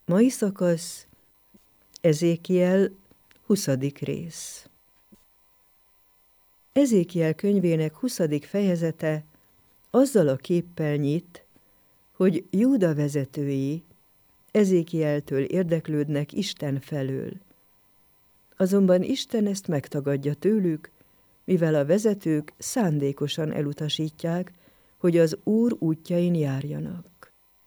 Mai szakasz, Ezékiel 20. rész. Ezékiel könyvének 20. fejezete azzal a képpel nyit, hogy Júda vezetői Ezékieltől érdeklődnek Isten felől. Azonban Isten ezt megtagadja tőlük, mivel a vezetők szándékosan elutasítják, hogy az Úr útjain járjanak.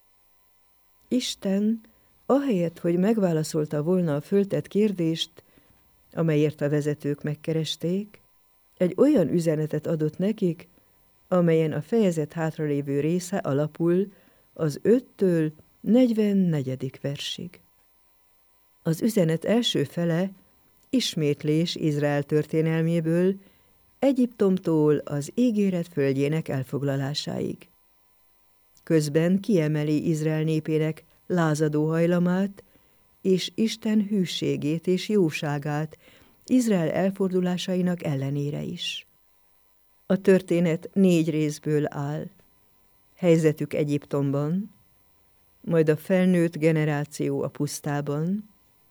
Isten, ahelyett, hogy megválaszolta volna a föltett kérdést, amelyért a vezetők megkeresték, egy olyan üzenetet adott nekik, amelyen a fejezet hátralévő része alapul az 5-től 44. versig. Az üzenet első fele ismétlés Izrael történelméből, Egyiptomtól az ígéret földjének elfoglalásáig. Közben kiemeli Izrael népének lázadó hajlamát, és Isten hűségét és jóságát Izrael elfordulásainak ellenére is. A történet 4 részből áll. Helyzetük Egyiptomban, majd a felnőtt generáció a pusztában,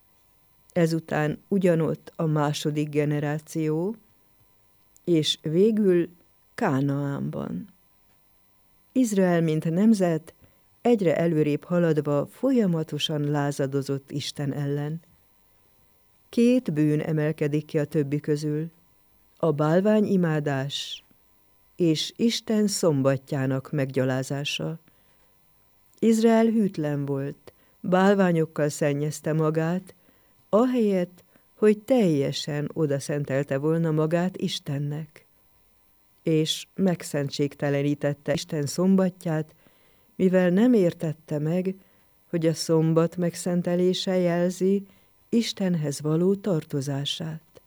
ezután ugyanott a második generáció, és végül Kánaánban. Izrael, mint nemzet, egyre előrébb haladva folyamatosan lázadozott Isten ellen. 2 bűn emelkedik ki a többi közül, a bálványimádás és Isten szombatjának meggyalázása. Izrael hűtlen volt, bálványokkal szennyezte magát, ahelyett, hogy teljesen odaszentelte volna magát Istennek, és megszentségtelenítette Isten szombatját, mivel nem értette meg, hogy a szombat megszentelése jelzi Istenhez való tartozását.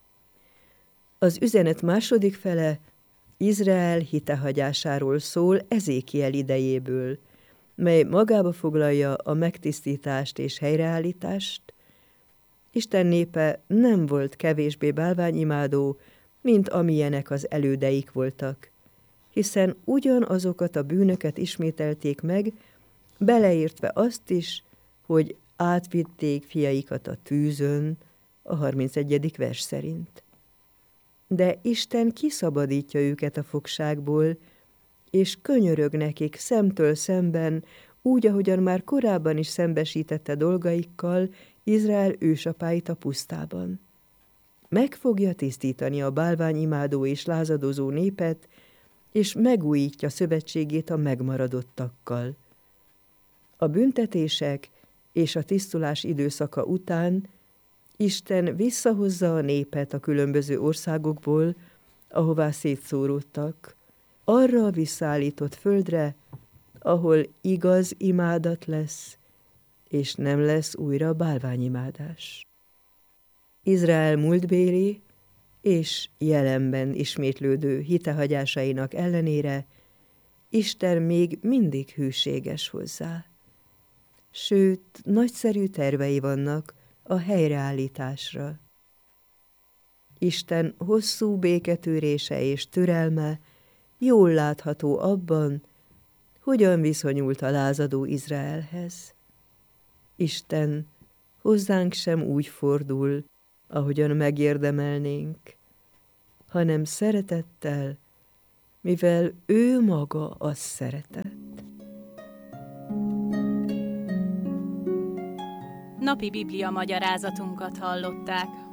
Az üzenet második fele Izrael hitehagyásáról szól Ezékiel idejéből, mely magába foglalja a megtisztítást és helyreállítást. Isten népe nem volt kevésbé bálványimádó, mint amilyenek az elődeik voltak, hiszen ugyanazokat a bűnöket ismételték meg, beleértve azt is, hogy átvitték fiaikat a tűzön, a 31. vers szerint. De Isten kiszabadítja őket a fogságból, és könyörög nekik szemtől szemben, úgy, ahogyan már korábban is szembesítette dolgaikkal Izrael ősapáit a pusztában. Meg fogja tisztítani a bálványimádó és lázadozó népet, és megújítja szövetségét a megmaradottakkal. A büntetések és a tisztulás időszaka után Isten visszahozza a népet a különböző országokból, ahová szétszóródtak, arra a visszaállított földre, ahol igaz imádat lesz, és nem lesz újra bálványimádás. Izrael múltbéli és jelenben ismétlődő hitehagyásainak ellenére Isten még mindig hűséges hozzá. Sőt, nagyszerű tervei vannak a helyreállításra. Isten hosszú béketűrése és türelme jól látható abban, hogyan viszonyult a lázadó Izraelhez. Isten hozzánk sem úgy fordul, ahogyan megérdemelnénk, hanem szeretettel, mivel ő maga az szeretet. Napi Biblia magyarázatunkat hallották.